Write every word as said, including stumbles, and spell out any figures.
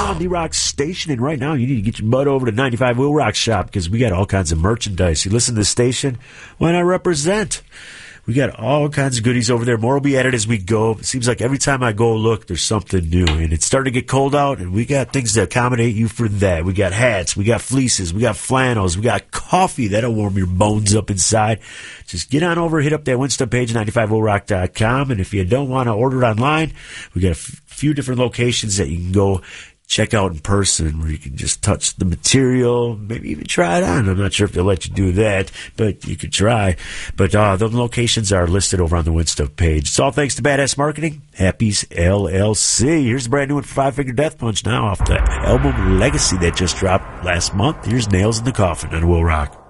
on the Rock Station. And right now, you need to get your butt over to ninety-five Will Rock Shop because we got all kinds of merchandise. You listen to the station, why not represent? We got all kinds of goodies over there. More will be added as we go. It seems like every time I go look, there's something new. And it's starting to get cold out, and we got things to accommodate you for that. We got hats, we got fleeces, we got flannels, we got coffee. That'll warm your bones up inside. Just get on over, hit up that Winstub page, ninety-five will rock dot com. And if you don't want to order it online, we got a f- few different locations that you can go check out in person where you can just touch the material, maybe even try it on. I'm not sure if they'll let you do that, but you could try. But uh, the locations are listed over on the Winstub page. It's all thanks to Badass Marketing, Happy's L L C. Here's a brand new one for Five Finger Death Punch now off the album Legacy that just dropped last month. Here's Nails in the Coffin on Will Rock.